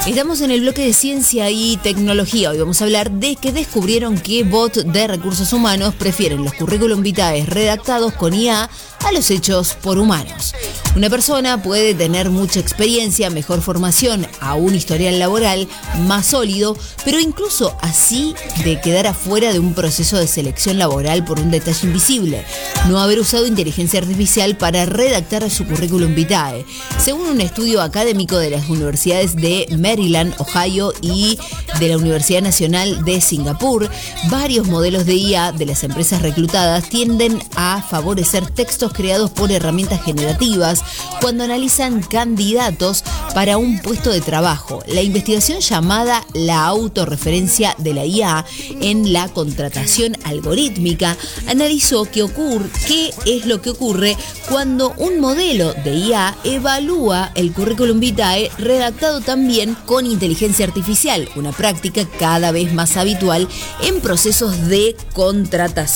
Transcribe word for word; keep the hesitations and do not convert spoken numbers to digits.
Estamos en el bloque de ciencia y tecnología. Hoy vamos a hablar de que descubrieron que bots de recursos humanos prefieren los currículum vitae redactados con I A a los hechos por humanos. Una persona puede tener mucha experiencia, mejor formación, a un historial laboral más sólido, pero incluso así de quedar afuera de un proceso de selección laboral por un detalle invisible: no haber usado inteligencia artificial para redactar su currículum vitae. Según un estudio académico de las universidades de Maryland, Ohio y de la Universidad Nacional de Singapur, varios modelos de I A de las empresas reclutadas tienden a favorecer textos creados por herramientas generativas cuando analizan candidatos para un puesto de trabajo. La investigación llamada la autorreferencia de la I A en la contratación algorítmica analizó qué ocurre, qué es lo que ocurre cuando un modelo de I A evalúa el currículum vitae redactado también con inteligencia artificial, una práctica cada vez más habitual en procesos de contratación.